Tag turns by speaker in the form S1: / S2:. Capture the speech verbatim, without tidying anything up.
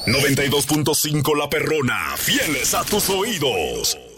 S1: noventa y dos punto cinco La Perrona, fieles a tus oídos.